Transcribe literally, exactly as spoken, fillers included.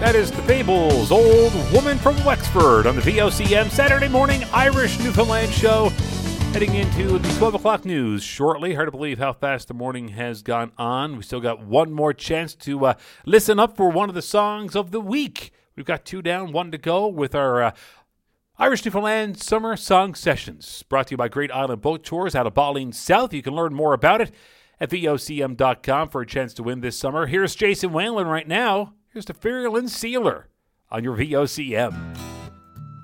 That is the Fables, Old Woman from Wexford on the V O C M Saturday morning Irish Newfoundland show. Heading into the twelve o'clock news shortly. Hard to believe how fast the morning has gone on. We still got one more chance to uh, listen up for one of the songs of the week. We've got two down, one to go with our uh, Irish Newfoundland Summer Song Sessions. Brought to you by Great Island Boat Tours out of Balling South. You can learn more about it at V O C M dot com for a chance to win this summer. Here's Jason Whalen right now. Here's the Fairland Sealer on your V O C M.